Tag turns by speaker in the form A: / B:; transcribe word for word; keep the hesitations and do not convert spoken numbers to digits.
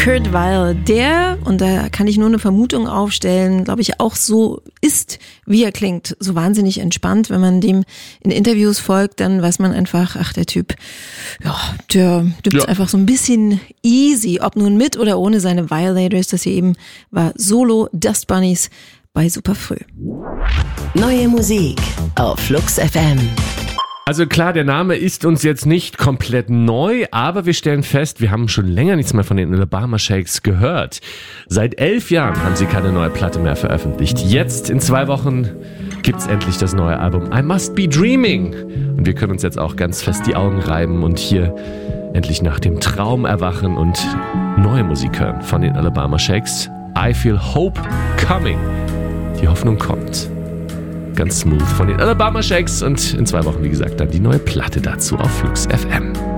A: Kurt Weill, der, und da kann ich nur eine Vermutung aufstellen, glaube ich auch so ist, wie er klingt, so wahnsinnig entspannt. Wenn man dem in Interviews folgt, dann weiß man einfach, ach, der Typ, ja, der nimmt es
B: Ja.
A: einfach so ein bisschen easy, ob nun mit oder ohne seine Violators. Das hier eben war Solo Dust Bunnies bei Superfrüh.
C: Neue Musik auf Flux F M.
B: Also klar, der Name ist uns jetzt nicht komplett neu, aber wir stellen fest, wir haben schon länger nichts mehr von den Alabama Shakes gehört. Seit elf Jahren haben sie keine neue Platte mehr veröffentlicht. Jetzt, in zwei Wochen, gibt's endlich das neue Album I Must Be Dreaming. Und wir können uns jetzt auch ganz fest die Augen reiben und hier endlich nach dem Traum erwachen und neue Musik hören von den Alabama Shakes. I Feel Hope Coming. Die Hoffnung kommt. Ganz smooth von den Alabama Shakes und in zwei Wochen, wie gesagt, dann die neue Platte dazu auf Flux F M.